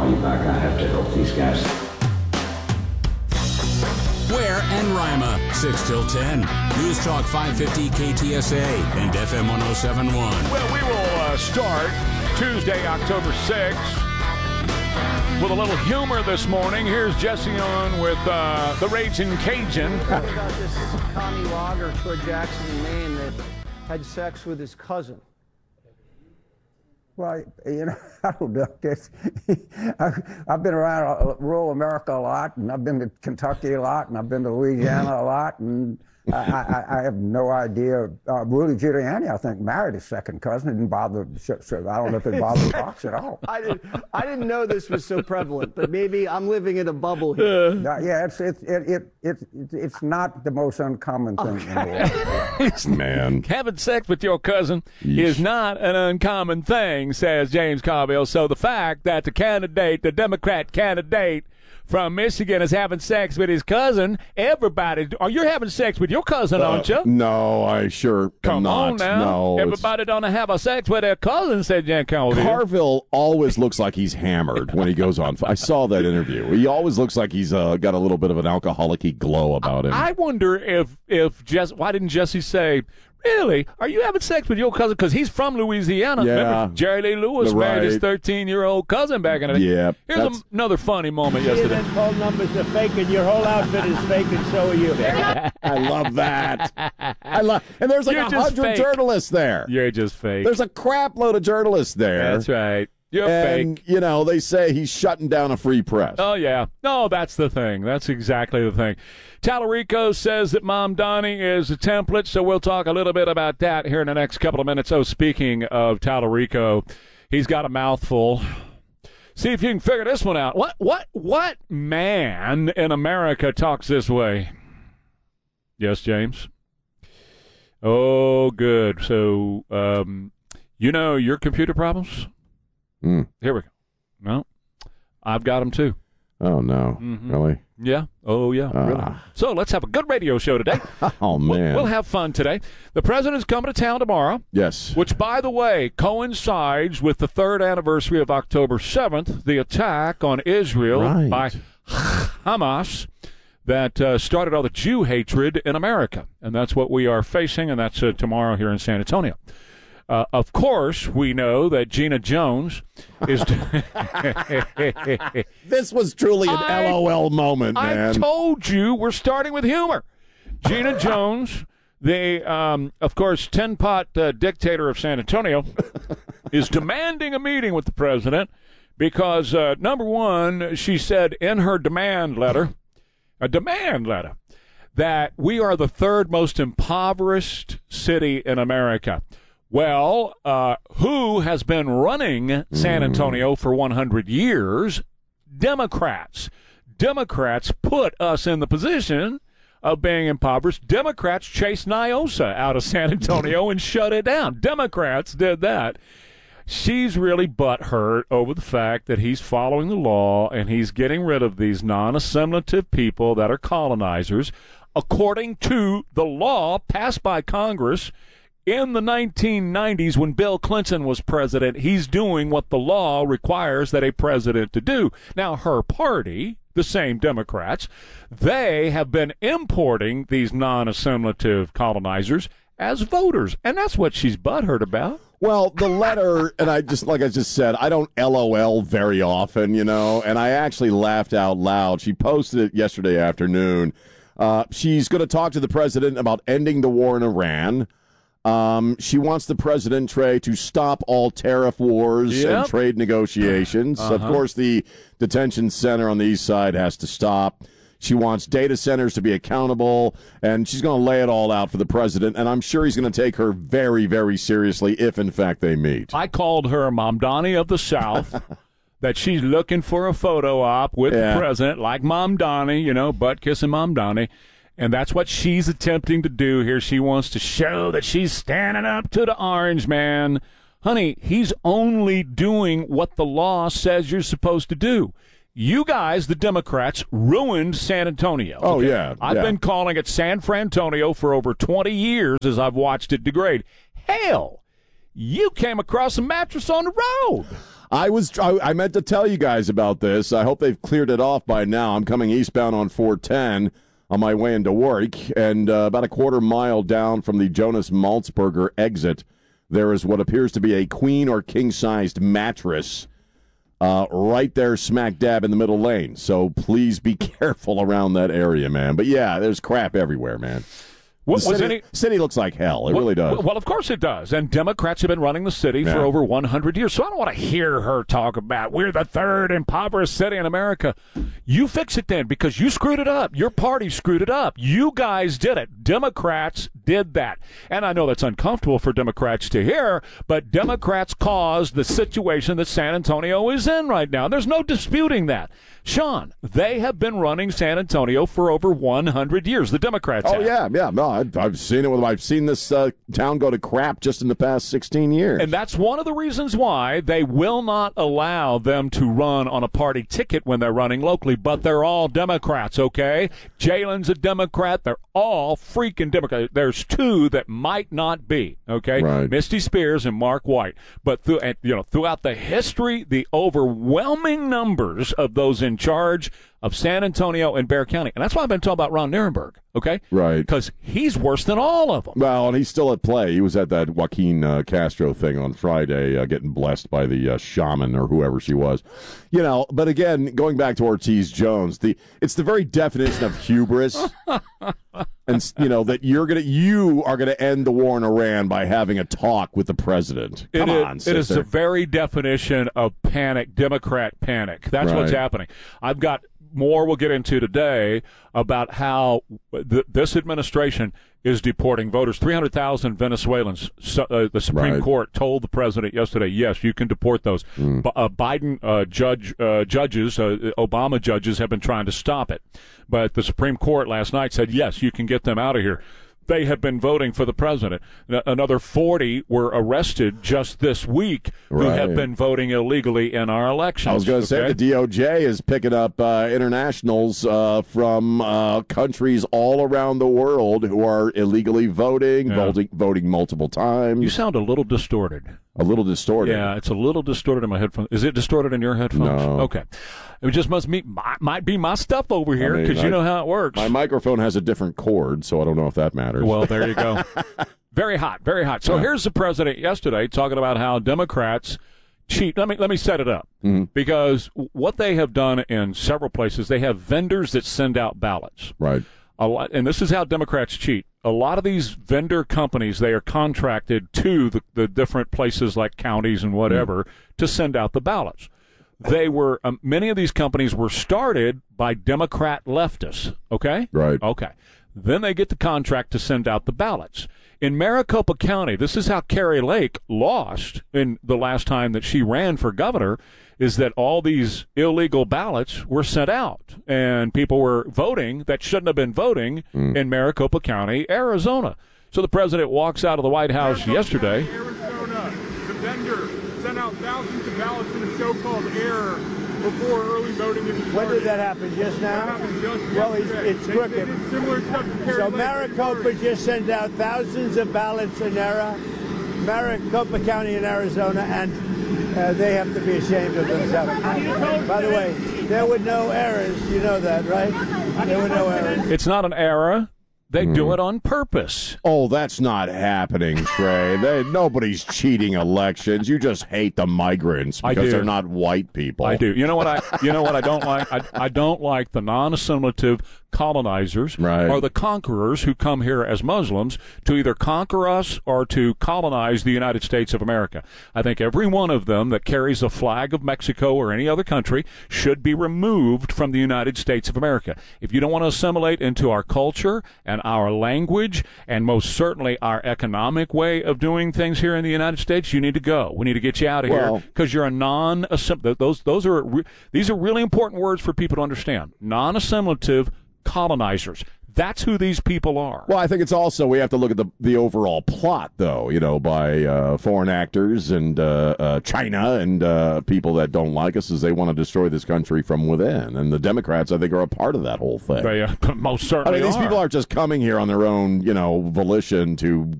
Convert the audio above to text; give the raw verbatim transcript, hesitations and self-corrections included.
call you back. I have to help these guys. Ware and Rima, six till ten. News Talk five fifty K T S A and F M one oh seven point one. Well, we will uh, start Tuesday, October sixth, with a little humor this morning. Here's Jesse on with uh, the Raging Cajun. What about this Tommy Logger, Troy Jackson in Maine, that had sex with his cousin? Well, you know, I don't know. I've been around rural America a lot, and I've been to Kentucky a lot, and I've been to Louisiana a lot, and I, I, I have no idea. Uh, Rudy Giuliani, I think, married his second cousin. It didn't bother. So I don't know if it bothered Fox at all. I didn't. I didn't know this was so prevalent, but maybe I'm living in a bubble here. Uh, yeah, it's it's it, it, it, it it's not the most uncommon thing in the world. Man, having sex with your cousin Yeesh. is not an uncommon thing, says James Carville. So the fact that the candidate, the Democrat candidate from Michigan, is having sex with his cousin, everybody, oh, you're having sex with your cousin, uh, aren't you? No, I sure Come am not. on now. No, everybody don't have a sex with their cousin, said Jan Carville. Carville always looks like he's hammered when he goes on. I saw that interview. He always looks like he's uh, got a little bit of an alcoholic-y glow about him. I wonder if, if Jess, why didn't Jesse say, really? Are you having sex with your cousin? Because he's from Louisiana. Yeah. Remember, Jerry Lee Lewis right. married his thirteen-year-old cousin back in the day. Yeah. Here's a, another funny moment yesterday. And phone numbers are fake, and your whole outfit is fake, and so are you. I love that. I love, and there's like a hundred journalists there. You're just fake. There's a crap load of journalists there. That's right. You're and, fake. you know, they say he's shutting down a free press. Oh, yeah. No, that's the thing. That's exactly the thing. Tallarico says that Mom Donnie is a template, so we'll talk a little bit about that here in the next couple of minutes. Oh, speaking of Tallarico, he's got a mouthful. See if you can figure this one out. What, what, what man in America talks this way? Yes, James? Oh, good. So, um, you know your computer problems? Mm. Here we go. No, I've got them too. Oh, no. Mm-hmm. Really? Yeah. Oh, yeah. Ah. Really. So let's have a good radio show today. Oh, man. We'll, we'll have fun today. The president's coming to town tomorrow. Yes. Which, by the way, coincides with the third anniversary of October seventh, the attack on Israel right. by Hamas that uh, started all the Jew hatred in America. And that's what we are facing, and that's uh, tomorrow here in San Antonio. Uh, of course, we know that Gina Jones is... This was truly an I, L O L moment, man. I told you we're starting with humor. Gina Jones, the, um, of course, ten-pot uh, dictator of San Antonio, is demanding a meeting with the president because, uh, number one, she said in her demand letter, a demand letter, that we are the third most impoverished city in America. Well, uh, who has been running San Antonio for one hundred years? Democrats. Democrats put us in the position of being impoverished. Democrats chased Niosa out of San Antonio and shut it down. Democrats did that. She's really butthurt over the fact that he's following the law and he's getting rid of these non-assimilative people that are colonizers according to the law passed by Congress in the nineteen nineties, when Bill Clinton was president. He's doing what the law requires that a president to do. Now, her party, the same Democrats, they have been importing these non-assimilative colonizers as voters, and that's what she's butthurt about. Well, the letter, and I just, like I just said, I don't L O L very often, you know, and I actually laughed out loud. She posted it yesterday afternoon. Uh, she's going to talk to the president about ending the war in Iran. Um, she wants the president, Trey, to stop all tariff wars Yep. and trade negotiations. Uh-huh. Of course, the detention center on the east side has to stop. She wants data centers to be accountable, and she's going to lay it all out for the president, and I'm sure he's going to take her very, very seriously if, in fact, they meet. I called her Mamdani of the South, that she's looking for a photo op with Yeah. the president, like Mamdani, you know, butt-kissing Mamdani. And that's what she's attempting to do here. She wants to show that she's standing up to the orange man. Honey, he's only doing what the law says you're supposed to do. You guys, the Democrats, ruined San Antonio. Oh, okay? yeah, I've yeah. been calling it San Frantonio for over twenty years as I've watched it degrade. Hell, you came across a mattress on the road. I was I, I meant to tell you guys about this. I hope they've cleared it off by now. I'm coming eastbound on four ten on my way into work, and uh, about a quarter mile down from the Jonas Maltzberger exit, there is what appears to be a queen or king-sized mattress uh, right there smack dab in the middle lane. So please be careful around that area, man. But, yeah, there's crap everywhere, man. What, the was city, any, city looks like hell. It well, really does. Well, of course it does. And Democrats have been running the city Yeah. for over one hundred years. So I don't want to hear her talk about we're the third impoverished city in America. You fix it then, because you screwed it up. Your party screwed it up. You guys did it. Democrats did that. And I know that's uncomfortable for Democrats to hear, but Democrats caused the situation that San Antonio is in right now. There's no disputing that. Sean, they have been running San Antonio for over one hundred years. The Democrats Oh have. yeah, yeah. No, I, I've seen it. With I've seen this uh, town go to crap just in the past sixteen years. And that's one of the reasons why they will not allow them to run on a party ticket when they're running locally. But they're all Democrats, okay? Jalen's a Democrat. They're all freaking Democrats. There's two that might not be, okay? Right. Misty Spears and Mark White. But through, and, you know, throughout the history, the overwhelming numbers of those in charge of San Antonio and Bexar County. And that's why I've been talking about Ron Nirenberg, okay? Right. Because he's worse than all of them. Well, and he's still at play. He was at that Joaquin uh, Castro thing on Friday, uh, getting blessed by the uh, shaman or whoever she was. You know, but again, going back to Ortiz Jones, the it's the very definition of hubris. And you know that you're gonna, you are gonna end the war in Iran by having a talk with the president. Come it on, is, it is sister. the very definition of panic, Democrat panic. That's Right. what's happening. I've got more we'll get into today about how th- this administration is deporting voters. three hundred thousand Venezuelans. So, uh, the Supreme Right. Court told the president yesterday, yes, you can deport those. Mm. B- uh, Biden uh, judge uh, judges, uh, Obama judges have been trying to stop it. But the Supreme Court last night said, yes, you can get them out of here. They have been voting for the president. Another forty were arrested just this week who Right. have been voting illegally in our elections. I was going to say okay? the D O J is picking up uh, internationals uh, from uh, countries all around the world who are illegally voting, Yeah. voting, voting multiple times. You sound a little distorted. a little distorted. Yeah, it's a little distorted in my headphones. Is it distorted in your headphones? No. Okay. It just must be, might, might be my stuff over here I mean, because you I- know how it works. My microphone has a different cord, so I don't know if that matters. Well, there you go. Very hot, very hot. So Yeah. here's the president yesterday talking about how Democrats cheat. Let me let me set it up Mm-hmm. because what they have done in several places, they have vendors that send out ballots. right. A lot, and this is how Democrats cheat. A lot of these vendor companies, they are contracted to the, the different places like counties and whatever to send out the ballots. They were um, many of these companies were started by Democrat leftists. Okay, Right. Okay. Then they get the contract to send out the ballots. In Maricopa County, this is how Carrie Lake lost in the last time that she ran for governor, is that all these illegal ballots were sent out, and people were voting that shouldn't have been voting in Maricopa County, Arizona. So the president walks out of the White House yesterday. Arizona, the vendor sent out thousands of ballots in a so-called error before early voting in When did that happen? Just That now? happened just Well, it's, yesterday. it's They- crooked. They did similar stuff to Carrie So Lake. Maricopa just sent out thousands of ballots in error. Maricopa County in Arizona, and uh, they have to be ashamed of themselves. By the way, there were no errors. You know that, right? There were no errors. It's not an error. They do it on purpose. Oh, that's not happening, Trey. They, nobody's cheating elections. You just hate the migrants I because do. they're not white people. I do. You know what I? You know what I don't like? I, I don't like the non-assimilative colonizers Right. or the conquerors who come here as Muslims to either conquer us or to colonize the United States of America. I think every one of them that carries a flag of Mexico or any other country should be removed from the United States of America. If you don't want to assimilate into our culture and our language and most certainly our economic way of doing things here in the United States, you need to go. We need to get you out of Well- here because you're a non-assim. Those those are re- these are really important words for people to understand. Non-assimilative colonizers. That's who these people are. Well, I think it's also we have to look at the the overall plot, though. You know, by uh, foreign actors and uh, uh, China and uh, people that don't like us, as they want to destroy this country from within. And the Democrats, I think, are a part of that whole thing. They uh, most I certainly mean, these are. people aren't just coming here on their own, you know, volition to